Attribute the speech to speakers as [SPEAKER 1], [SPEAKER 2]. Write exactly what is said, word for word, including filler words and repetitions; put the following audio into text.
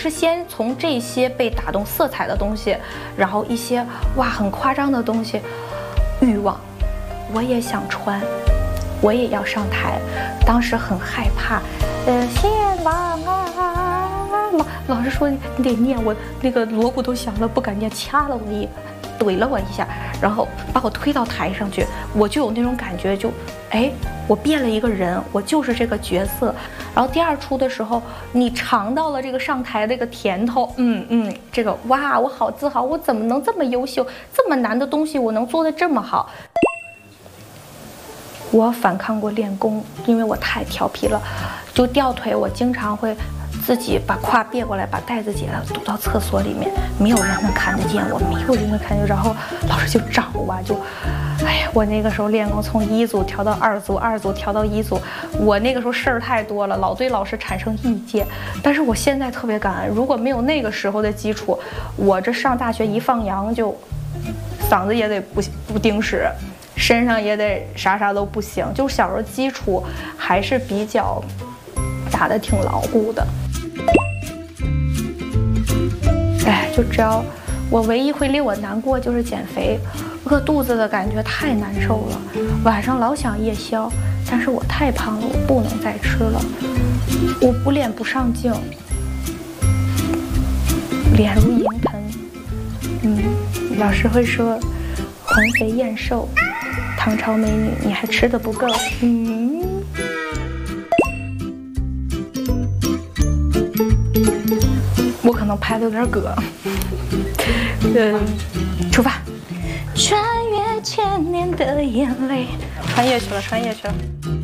[SPEAKER 1] 是先从这些被打动色彩的东西，然后一些哇很夸张的东西，欲望，我也想穿，我也要上台。当时很害怕，呃，谢王啊，老老师说你得念，我那个锣鼓都响了，不敢念，掐了我一。怼了我一下，然后把我推到台上去，我就有那种感觉就，哎，我变了一个人，我就是这个角色。然后第二出的时候，你尝到了这个上台这个甜头，嗯嗯，这个哇，我好自豪，我怎么能这么优秀，这么难的东西我能做得这么好。我反抗过练功，因为我太调皮了，就吊腿，我经常会自己把胯别过来，把带子解了，堵到厕所里面，没有人能看得见我，没有人能看见。然后老师就找我，就，哎呀，我那个时候练功从一组调到二组，二组调到一组，我那个时候事儿太多了，老对老师产生意见。但是我现在特别感恩，如果没有那个时候的基础，我这上大学一放羊就，嗓子也得不不顶使。身上也得啥啥都不行，就小时候基础还是比较打得挺牢固的。哎，就只要我唯一会令我难过就是减肥，饿肚子的感觉太难受了，晚上老想夜宵，但是我太胖了，我不能再吃了，我补脸不上镜，脸如银盆。嗯，老师会说黄肥燕瘦。唐朝美女，你还吃得不够。嗯，我可能拍的有点葛。嗯，出发。穿越千年的眼泪，穿越去了，穿越去了。